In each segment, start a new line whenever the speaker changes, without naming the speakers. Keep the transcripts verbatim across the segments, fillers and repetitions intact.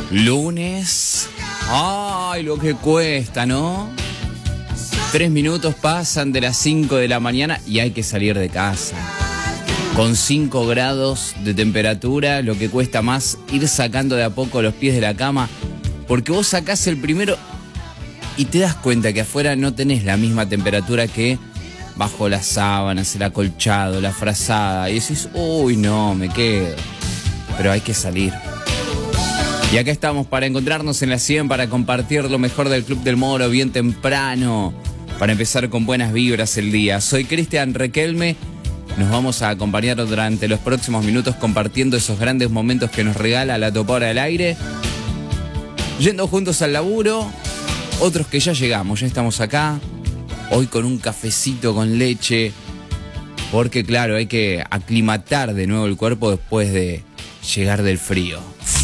Lunes. Ay, lo que cuesta, ¿no? Tres minutos pasan de las cinco de la mañana y hay que salir de casa. Con cinco grados de temperatura, lo que cuesta más ir sacando de a poco los pies de la cama. Porque vos sacás el primero y te das cuenta que afuera no tenés la misma temperatura que bajo las sábanas, el acolchado, la frazada. Y decís, uy, no, me quedo. Pero hay que salir. Y acá estamos para encontrarnos en la cien, para compartir lo mejor del Club del Moro bien temprano, para empezar con buenas vibras el día. Soy Cristian Requelme, nos vamos a acompañar durante los próximos minutos compartiendo esos grandes momentos que nos regala la Topadora del Aire, yendo juntos al laburo, otros que ya llegamos, ya estamos acá, hoy con un cafecito con leche, porque claro, hay que aclimatar de nuevo el cuerpo después de llegar del frío.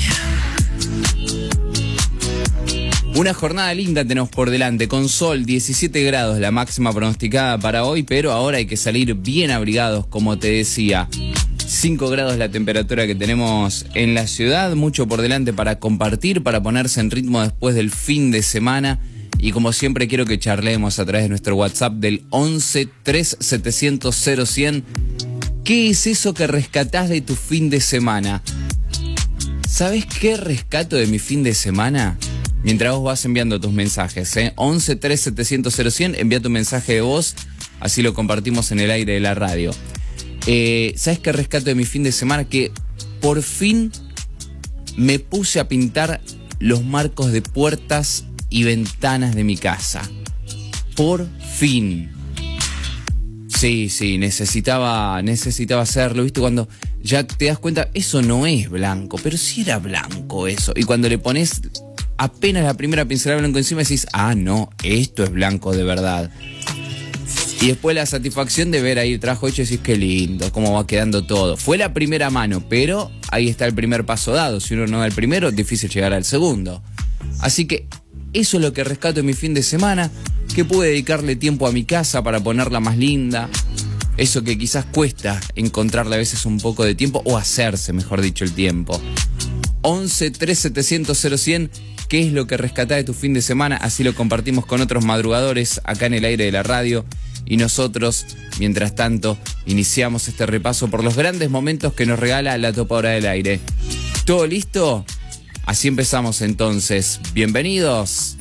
Una jornada linda tenemos por delante, con sol, diecisiete grados la máxima pronosticada para hoy, pero ahora hay que salir bien abrigados, como te decía. cinco grados la temperatura que tenemos en la ciudad, mucho por delante para compartir, para ponerse en ritmo después del fin de semana. Y como siempre quiero que charlemos a través de nuestro WhatsApp del once tres setecientos cero cien. ¿Qué es eso que rescatás de tu fin de semana? ¿Sabés qué rescato de mi fin de semana? Mientras vos vas enviando tus mensajes, ¿eh? once tres setecientos cero cien, envía tu mensaje de voz, así lo compartimos en el aire de la radio. Eh, ¿Sabes qué rescato de mi fin de semana? Que por fin me puse a pintar los marcos de puertas y ventanas de mi casa. Por fin. Sí, sí, necesitaba, necesitaba hacerlo, ¿viste? Cuando ya te das cuenta, eso no es blanco, pero sí era blanco eso. Y cuando le pones apenas la primera pincelada blanco encima decís, ah, no, esto es blanco de verdad. Y después la satisfacción de ver ahí el trabajo hecho y decís, qué lindo, cómo va quedando todo. Fue la primera mano, pero ahí está el primer paso dado. Si uno no da el primero, es difícil llegar al segundo. Así que eso es lo que rescato en mi fin de semana, que pude dedicarle tiempo a mi casa para ponerla más linda. Eso que quizás cuesta encontrarle a veces un poco de tiempo, o hacerse, mejor dicho, el tiempo. once tres setecientos cero cien. ¿Qué es lo que rescatás de tu fin de semana? Así lo compartimos con otros madrugadores acá en el aire de la radio. Y nosotros, mientras tanto, iniciamos este repaso por los grandes momentos que nos regala la Topadora del Aire. ¿Todo listo? Así empezamos entonces. Bienvenidos.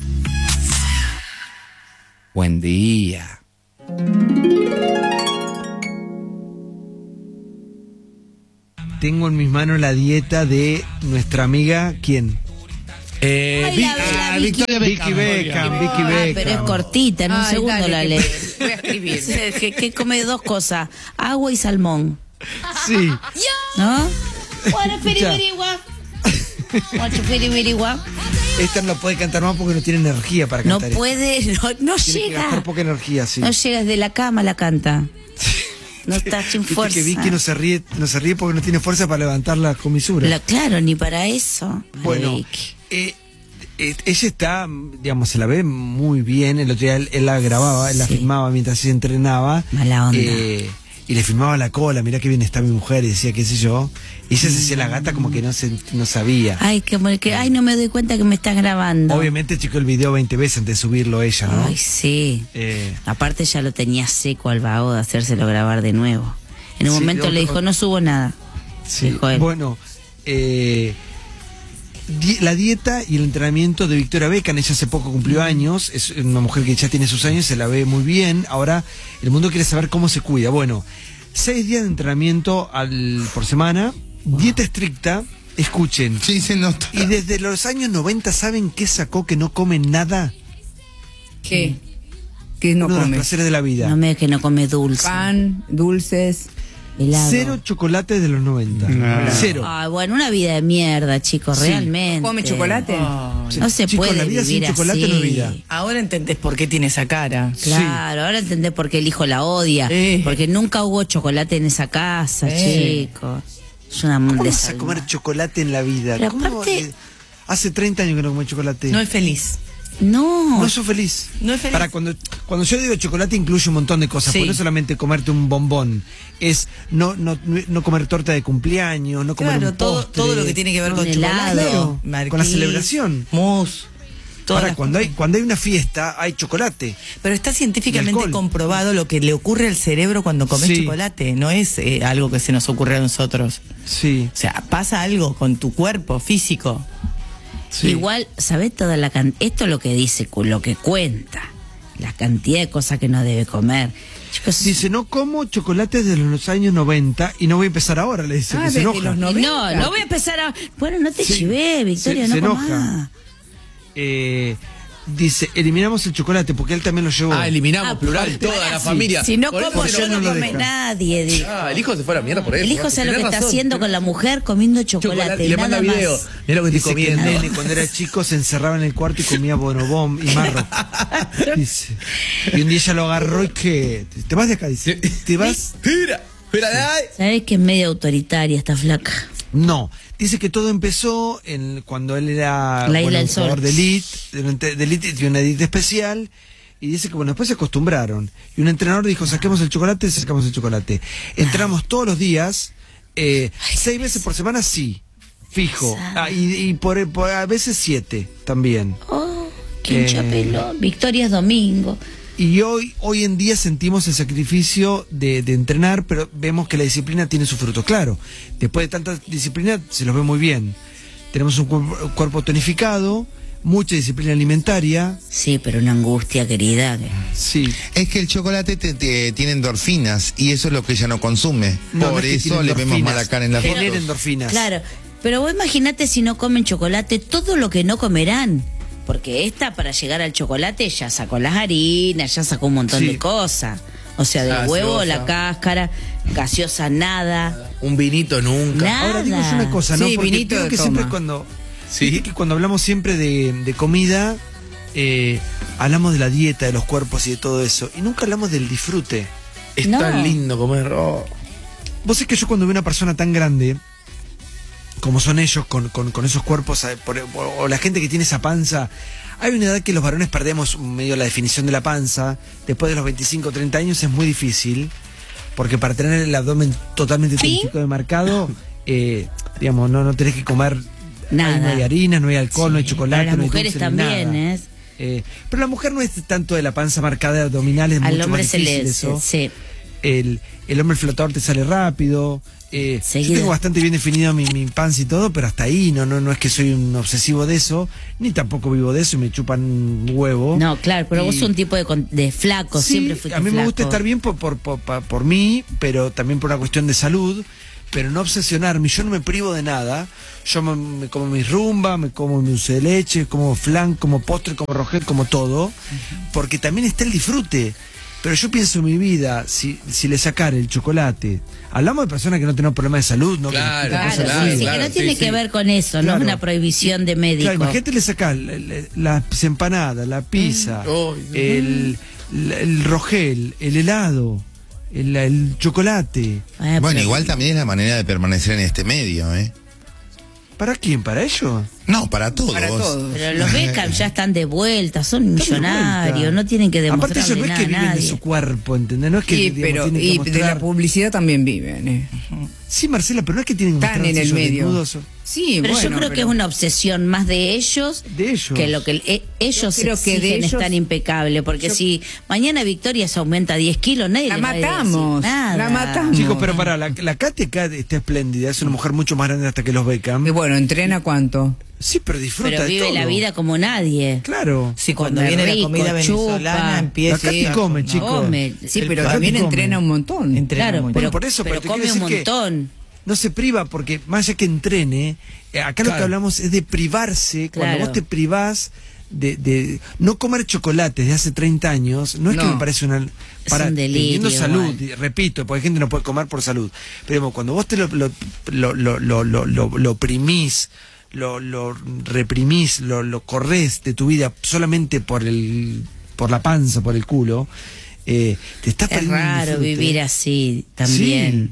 Buen día.
Tengo en mis manos la dieta de nuestra amiga, ¿quién?
Eh,
Ay,
Vi-
la- la
ah,
Vicky-
Victoria
Vicky Beckham, Vicky
Ah,
Beckham.
pero es cortita, en un
Ay,
segundo
dale,
la
que
leo.
voy a escribir.
que, que come dos cosas, agua y salmón,
Sí.
¿no?
Esta no puede cantar más porque no tiene energía para
No
cantar.
puede, no, no
Tiene que
llega.
gastar poca energía, sí.
No llega, desde la cama la canta. No está sin
Viste
fuerza.
que Vicky no se ríe, no se ríe porque no tiene fuerza para levantar la comisura.
La- claro, ni para eso.
Bueno,
Vicky.
eh, eh, ella está, digamos, se la ve muy bien. El otro día él, él la grababa, él la
Sí.
filmaba mientras se entrenaba.
Mala onda.
Eh, y le filmaba la cola, mirá qué bien está mi mujer, y decía, qué sé yo. Y ella se hacía la gata como que no se, no sabía.
Ay, que, que, ay, no me doy cuenta que me estás grabando.
Obviamente checó el video veinte veces antes de subirlo ella, ¿no?
Ay, sí.
Eh,
Aparte ya lo tenía seco al vago de hacérselo grabar de nuevo. En un
Sí,
momento
otro-
le dijo, no subo nada.
sí.
Dijo él.
Bueno, eh, di- la dieta y el entrenamiento de Victoria Beckham, ella hace poco cumplió años, es una mujer que ya tiene sus años, se la ve muy bien. Ahora el mundo quiere saber cómo se cuida. Bueno, seis días de entrenamiento al, por semana, dieta estricta, escuchen.
Sí, se nota.
Y desde los años noventa, ¿saben qué sacó que no come nada?
¿Qué? ¿Qué no
Uno de los
come?
placeres de la vida.
No me que no come dulce.
Pan, dulces.
Helado.
Cero chocolates de los noventa.
No.
Cero.
Ay, bueno, una vida de mierda, chicos,
Sí.
realmente.
¿Come chocolate?
No se
Chicos,
puede
la vida sin
vivir
chocolate
así.
no es vida.
Ahora entendés por qué tiene esa cara.
Claro, ahora entendés por qué el hijo la odia.
Eh.
Porque nunca hubo chocolate en esa casa,
Eh.
chicos. Es una
¿Cómo vas a
desalma.
comer chocolate en la vida?
Pero
¿Cómo,
aparte-
eh, hace treinta años que no como chocolate.
No es feliz.
No.
No sos feliz.
No es feliz.
Para cuando, cuando yo digo chocolate incluye un montón de cosas,
Sí.
porque no es solamente comerte un bombón, es no, no, no comer torta de cumpleaños, no comer
Claro,
un
todo,
postre.
todo lo que tiene que ver
un
con
helado.
chocolate.
Claro,
marquís,
con la celebración.
Mousse. todas
Ahora,
las
cuando hay,
cosas.
cuando hay una fiesta, hay chocolate.
Pero está
Y
científicamente
alcohol.
comprobado lo que le ocurre al cerebro cuando comes
Sí.
chocolate. No es eh, algo que se nos ocurre a nosotros.
Sí.
O sea, pasa algo con tu cuerpo físico.
sí.
Igual, ¿sabés toda la can- esto es lo que dice, cu- lo que cuenta, la cantidad de cosas que no debe comer. Chicos,
Dice, no como chocolate desde los años noventa y no voy a empezar ahora, le dice,
Ah,
que se
desde
enoja.
los
y
noventa.
no, no voy a empezar a... Bueno, no te
Sí.
chivé, Victoria,
Se-
no
se
comás.
enoja. Eh, dice, eliminamos el chocolate porque él también lo llevó.
Ah, eliminamos,
Ah,
plural,
por-
toda
pará,
la
si-
familia.
Si no
Por eso
como
se
yo,
no
no
lo
come
deja.
nadie. dijo.
Ah, el hijo se fue a la mierda por eso.
El hijo sabe lo que
Tenés
está
razón.
haciendo con la mujer comiendo chocolate.
Chocolate, y le manda
nada
video.
más.
Mira lo que estoy
Dice que el
comiendo.
nene cuando era chico se encerraba en el cuarto y comía bonobón y marro. Dice. Y un día ella lo agarró y que te vas de acá, dice. ¿Te vas?
Mira, mira, ay.
¿Sabes que es medio autoritaria esta flaca?
No. Dice que todo empezó en, cuando él era
La Isla
bueno,
del
un jugador
Sol.
de elite, de, de elite, tiene una edit especial. Y dice que bueno, después se acostumbraron. Y un entrenador dijo, saquemos el chocolate, sacamos el chocolate. Entramos todos los días, eh, seis veces por semana, sí, fijo. Ah, y y por, por- a veces siete también.
Oh, qué
Eh.
hinchapelón. Victoria es domingo.
Y hoy, hoy en día sentimos el sacrificio de, de entrenar, pero vemos que la disciplina tiene su fruto. Claro, después de tanta disciplina se los ve muy bien. Tenemos un cuerpo, cuerpo tonificado, mucha disciplina alimentaria.
Sí, pero una angustia, querida. que-
Sí.
Es que el chocolate te, te- tiene endorfinas y eso es lo que ella no consume.
No, no
Por
es que
eso
tiene
le vemos
endorfinas,
mala cara en las
genera
fotos.
endorfinas.
Claro, pero vos imaginate si no comen chocolate, todo lo que no comerán. Porque esta, para llegar al chocolate, ya sacó las harinas, ya sacó un montón
Sí.
de cosas. O sea, del
Gaseosa.
huevo, la cáscara, gaseosa, nada.
Un vinito nunca.
Nada.
Ahora digo yo una cosa, ¿no?
Sí,
Porque
vinito
creo
de
que
toma.
siempre cuando,
Sí.
viste que cuando hablamos siempre de, de comida, eh, hablamos de la dieta, de los cuerpos y de todo eso. Y nunca hablamos del disfrute.
Es
No.
tan lindo comer. Oh.
Vos sabés que yo cuando veo una persona tan grande, como son ellos, con, con, con esos cuerpos, eh, por- o, o la gente que tiene esa panza, hay una edad que los varones perdemos medio la definición de la panza. Después de los veinticinco o treinta años es muy difícil, porque para tener el abdomen totalmente tonificado de marcado, eh, digamos, no, no tenés que comer.
Nada.
Ahí no hay harina, no hay alcohol,
Sí,
no hay chocolate,
para las
no hay
mujeres
dulce, ni
también,
nada.
¿eh?
Eh, pero la mujer no es tanto de la panza marcada de abdominales, es
Al
mucho
hombre
más
se
difícil
le...
eso.
se- se-
El, el hombre flotador te sale rápido. Eh, yo
Seguido.
tengo bastante bien definido mi, mi panza y todo, pero hasta ahí no, no, no es que soy un obsesivo de eso, ni tampoco vivo de eso y me chupan un huevo.
No, claro, pero
Y-
vos sos un tipo de, con- de flaco,
Sí,
siempre fuiste
a mí me gusta
flaco.
estar bien por, por, por, por- por mí, pero también por una cuestión de salud, pero no obsesionarme. Yo no me privo de nada. Yo me, me como mi rumba, me como mi dulce de leche, como flan, como postre, como rogel, como todo, porque también está el disfrute. Pero yo pienso en mi vida, si, si le sacar el chocolate, hablamos de personas que no tienen problemas de salud, ¿no? Que les
Claro,
quita
Claro,
cosas
claro,
de
sí, sí,
salud.
que no
sí,
tiene
sí.
que ver con eso, no
Claro.
es una prohibición de médico.
Claro, imagínate le sacar la- la- las empanadas, la pizza,
Oh,
el, el, el rogel, el helado, el, el chocolate.
Eh,
Bueno,
pero-
igual también es la manera de permanecer en este medio, ¿eh?
¿Para quién? ¿Para ellos?
No, para todos.
Para todos.
Pero los Beckham ya están de vuelta, son
Están de
millonarios,
vuelta.
no tienen que
Aparte ellos
demostrarle
no es
nada
que
a
viven de
nadie.
su cuerpo, ¿entendés? No es que
Sí,
digamos,
pero
tienen que
y de la
mostrar-
publicidad también viven. eh.
Sí, Marcela, pero no es que tienen que
Están
mostrarse
en el
ellos
medio.
desnudos o-
Sí,
Pero
bueno,
yo creo que
pero-
es una obsesión más de ellos,
De ellos.
que lo que el- e- ellos
Yo creo que de
exigen es
ellos-
tan impecable, porque
yo-
si mañana Victoria se aumenta diez kilos, nadie
La
le va a decir
matamos,
nada.
la matamos.
Chicos, pero pará, la, la Katy acá está espléndida, es una mujer mucho más grande hasta que los Beckham.
Y bueno, ¿entrena cuánto?
Sí, pero disfruta
Pero
de
vive
todo.
la vida como nadie.
Claro.
Sí, cuando
Come
viene
rico,
la comida venezolana
chupa.
empieza.
La Katy come, chicos.
Come.
Sí,
El
pero
Katy
también
come.
entrena un montón.
Entrena
Claro,
mucho.
pero,
Bueno, por eso, pero
pero
te
come
quiero
un
decir que-
montón.
No se priva, porque más allá que entrene, eh, acá lo que
Claro.
hablamos es de privarse. Cuando
Claro.
vos te privás de, de no comer chocolate desde hace treinta años, no es que
No.
me parece una... Para,
un delirio,
teniendo salud,
igual.
y repito, porque hay gente que no puede comer por salud, pero digamos, cuando vos te lo, lo, lo, lo, lo, lo, lo- lo oprimís, lo, lo reprimís, lo, lo corres de tu vida solamente por el por la panza, por el culo, eh, te estás
Es
perdiendo un
raro
disfrute.
vivir así también.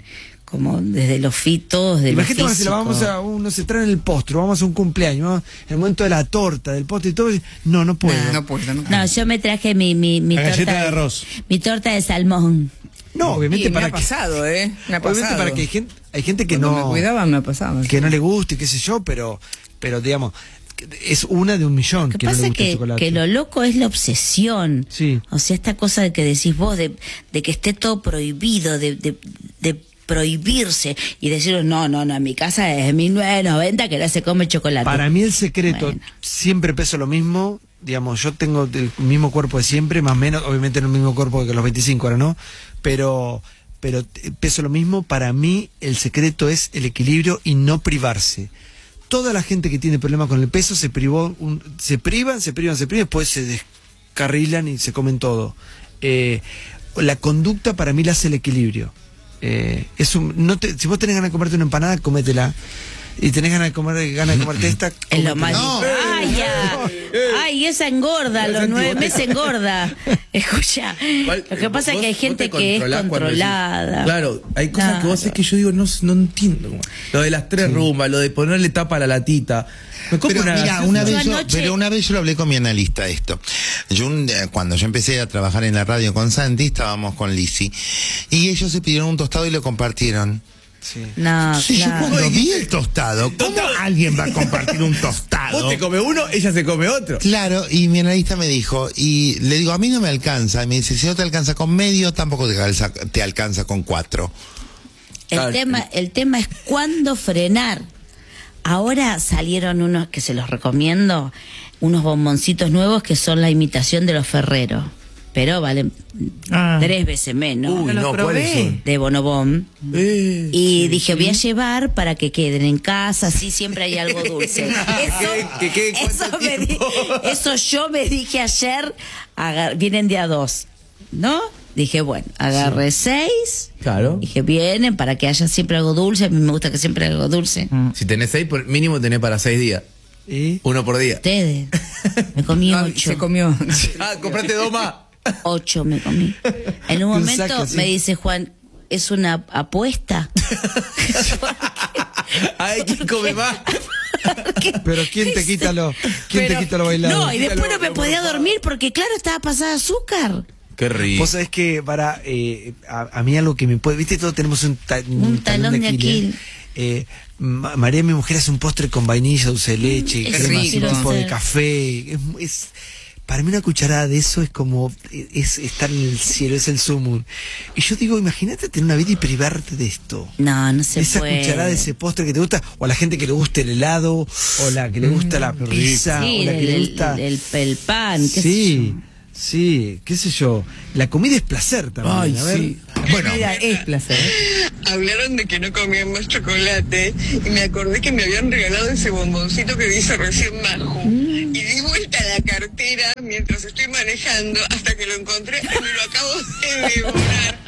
como desde los fitos, de
Imagínate,
lo
Marcela,
físico.
vamos a uno se trae en el postre, vamos a un cumpleaños, vamos, en el momento de la torta, del postre y todo, y- no, no puedo.
No puedo, no.
No, yo me traje mi, mi, mi
La
torta
galleta de arroz.
Mi torta de salmón.
No, obviamente
Y me
para
ha
que,
pasado, ¿eh? Me ha
obviamente
pasado.
para que hay gente, hay gente que
Cuando
no
me cuidaba me ha pasado.
que no le guste, qué sé yo, pero pero digamos, es una de un millón
Lo que
que no le
pasa
gusta el
que,
chocolate.
que lo loco es la obsesión.
Sí.
O sea, esta cosa de que decís vos, de, de que esté todo prohibido, de, de, de prohibirse y decir, no, no, no, en mi casa es mil novecientos noventa que no se come chocolate.
Para mí el secreto,
Bueno.
siempre peso lo mismo, digamos, yo tengo el mismo cuerpo de siempre, más o menos, obviamente no el mismo cuerpo que los veinticinco ahora, ¿no? Pero, pero eh, peso lo mismo, para mí el secreto es el equilibrio y no privarse. Toda la gente que tiene problemas con el peso se privó, un- se privan, se privan, se privan, después se descarrilan y se comen todo. Eh, la conducta para mí la hace el equilibrio. Eh, es un, no te, si vos tenés ganas de comerte una empanada, cométela. Y tenés ganas de comer, ganas de comerte esta,
Es lo
cométela.
más.
No.
Ay, ya. Ay, esa engorda, a los nueve meses engorda. Escucha,
Igual,
lo que pasa es
vos-
que hay
vos
gente
te
que es
controlás cuando decís-
controlada.
Claro, hay cosas que vos
Claro.
es que yo digo, no, no entiendo. como- Lo de las tres rumbas, lo de ponerle tapa a la latita. Me compro
Pero
una
mira,
gaseosa.
una
Yo
vez yo,
anoche-
pero una vez yo lo hablé con mi analista esto. Yo un- eh, cuando yo empecé a trabajar en la radio con Santi, estábamos con Lizzy y ellos se pidieron un tostado y lo compartieron.
Sí.
No,
Sí, yo
claro.
cuando vi el tostado, ¿cómo alguien va a compartir un tostado?
Vos te comes uno, ella se come otro.
Claro, y mi analista me dijo, y le digo, a mí no me alcanza. Y me dice, si no te alcanza con medio, tampoco te alcanza, te alcanza con cuatro.
El
Claro.
tema, el tema es cuándo frenar. Ahora salieron unos que se los recomiendo, unos bomboncitos nuevos que son la imitación de los Ferreros, pero valen
Ah.
tres veces menos.
Uy,
los
no, ¿cuáles
probé.
son?
De Bonobón.
Eh,
Y
sí,
dije,
sí.
voy a llevar para que queden en casa, así siempre hay algo dulce. Eso,
¿Qué- qué- qué-
eso,
cuánto
me di-
tiempo?
eso yo me dije ayer, agar- vienen de a dos, ¿no? Dije, bueno, agarré seis.
Claro.
Dije, vienen para que haya siempre algo dulce. A mí me gusta que siempre haya algo dulce.
Si tenés seis, por mínimo tenés para seis días.
¿Y?
Uno por día.
Ustedes. Me comí
Ah,
ocho.
se comió.
Ah, comprate dos más.
Ocho me comí. En un
Un
momento
saco, sí.
me dice Juan, ¿es una apuesta?
Ay, ¿quién come más?
Pero ¿quién te quita lo, quién te
Pero-
quita lo bailado?
No, y después no me podía dormir porque, claro, estaba pasada azúcar.
Qué rico.
Vos sabés que para eh, a, a mí algo que me puede, viste, todos tenemos un, ta-
Un talón de Aquiles.
Eh, Ma- María, mi mujer, hace un postre con vainilla, dulce de leche,
es
crema,
rico.
un tipo de
hacer.
café. Es, es- para mí una cucharada de eso es como es estar en el cielo, es el sumo. Y yo digo, imagínate tener una vida y privarte de esto.
No, no se
Esa
puede.
cucharada de ese postre que te gusta, o a la gente que le gusta el helado, o la que le gusta la pizza,
Sí,
o la que
el,
le
el-
gusta.
el- el pan, qué sé
Sí,
yo.
sí, qué sé yo. La comida es placer también.
Ay,
a ver.
sí.
Bueno, es placer.
Hablaron de que no comían más chocolate y me acordé que me habían regalado ese bomboncito que dice recién Majo. Y di vuelta a la cartera mientras estoy manejando hasta que lo encontré y me lo acabo de devorar.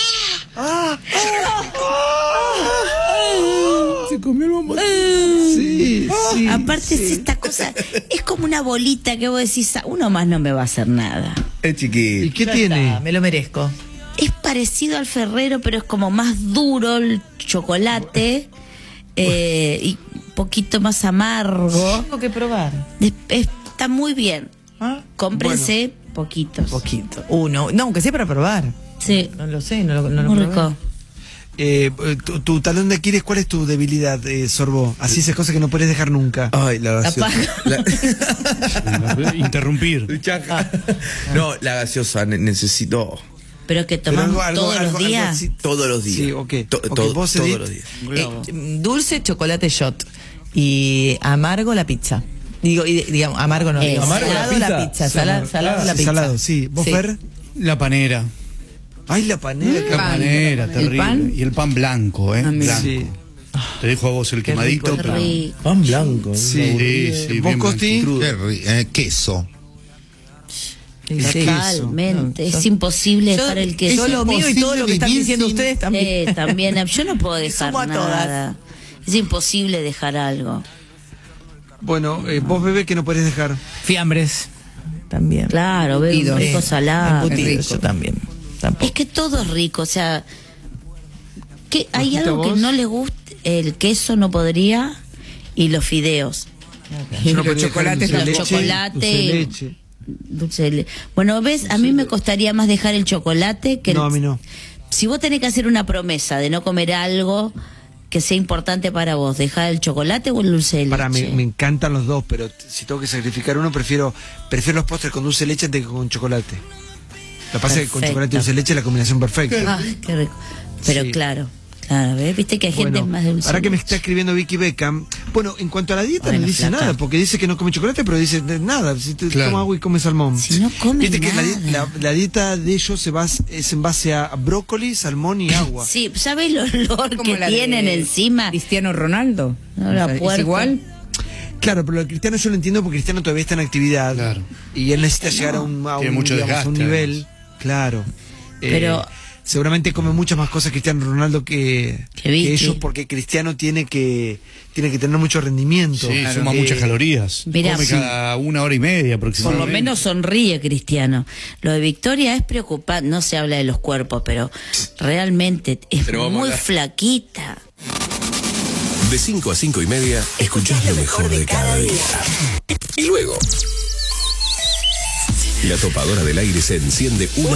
Se comió el bombón.
Sí, sí.
Aparte es esta cosa, es como una bolita que vos decís, "Ah, uno más no me va a hacer nada".
Es
¿Y
chiquito.
qué
Ya
tiene?
está, me lo merezco.
Es parecido al Ferrero, pero es como más duro el chocolate eh, y un poquito más amargo.
Tengo que probar.
Es- Está muy bien.
¿Ah?
Cómprense poquitos.
Poquito. Uno. No, aunque sea para probar.
Sí,
No lo sé, no lo, no lo
muy
probé.
rico.
Eh, tu, tu talón de Aquiles, ¿cuál es tu debilidad, eh, Sorbo? Así esas cosas que no puedes dejar nunca.
Ay, la gaseosa.
Capaz.
La-
Interrumpir.
Chaca. No, la gaseosa, ne- necesito
Pero que
Pero
tomamos
algo- algo-
todos
algo-
los
algo
días.
así.
todos los días.
Sí, ok.
To-
Ok,
to-
vos,
todos
Edith.
los días.
Eh, dulce chocolate shot y amargo la pizza. Digo, y, digamos, amargo no,
Eh,
digo,
¿amargo la
salado la
pizza?
pizza, sala- salado la
Sí,
pizza.
salado, sí. ¿Vos,
Sí.
Fer?
La panera.
Ay, la panera.
La
pan.
panera,
¿El
terrible.
pan?
Y el pan blanco, ¿eh?
Ah, mira.
Blanco.
Sí.
Te dejo a vos el
Qué
quemadito.
rico,
Qué
pero-
rico.
Pan blanco.
Sí.
Sí, sí,
¿Vos,
bien
Costi?
blanquito.
Qué ri- eh, queso.
Sí,
El
sí.
queso.
Totalmente.
No,
Es
yo-
imposible
Yo,
dejar el queso.
yo lo mío y todo lo que están
vivir
diciendo
sin-
ustedes también.
Eh, también. Yo no puedo
Me
dejar
sumo a
nada. Es imposible dejar algo.
Bueno, eh, vos, bebé, que no podés dejar.
Fiambres.
También.
Claro, ver un
Embutidos.
rico salado.
Embutidos,
rico.
yo también. Tampoco.
Es que todo es rico, o sea, que hay
¿Bajita
algo que
vos?
no le gusta, el queso no podría y los fideos.
Y
Yo no
los
podría dejar
chocolates
dulce de
los
leche,
chocolates.
dulce de leche.
Dulce de le- Bueno, ves, a mí me costaría más dejar el chocolate que el-
No, a mí no.
Si vos tenés que hacer una promesa de no comer algo que sea importante para vos, ¿dejar el chocolate o el dulce de leche?
Para, me, me encantan los dos, pero t- si tengo que sacrificar uno, prefiero prefiero los postres con dulce de leche antes que con chocolate. Lo que pasa es que con
Perfecto.
chocolate y dulce de leche es la combinación perfecta.
Ah, qué rico. Pero
Sí.
claro, claro, ¿ves? Viste que hay gente
Bueno,
más de dulce
ahora
de
que me
leche.
está escribiendo Vicky Beckham, bueno, en cuanto a la dieta
Bueno,
no dice
flaca.
nada, porque dice que no come chocolate, pero dice de- nada, si te
Claro.
toma agua y come salmón.
Si no come
Viste que la, di-
nada.
la- la dieta de ellos se basa, es en base a brócoli, salmón y agua.
Sí, ¿sabés el olor
Como
que
la de
tienen encima?
Cristiano Ronaldo.
No, la
O sea,
puerta.
es igual.
Claro, pero lo de Cristiano yo lo entiendo porque Cristiano todavía está en actividad.
Claro.
Y él necesita llegar a un, a
Tiene
un,
mucho
digamos, a un
desgaste,
nivel.
además.
Claro. Eh,
Pero-
seguramente come muchas más cosas Cristiano Ronaldo que,
Que Vicky.
que ellos, porque Cristiano tiene que tiene que tener mucho rendimiento.
Sí,
Claro.
suma
Eh,
muchas calorías.
mirá,
Come
sí.
cada una hora y media
Por
aproximadamente.
lo menos sonríe Cristiano. Lo de Victoria es preocupante, no se habla de los cuerpos, pero realmente es
Pero vamos a
muy
hablar.
flaquita.
De cinco a cinco y media, escuchás lo mejor de cada día. Y luego, la topadora del aire se enciende una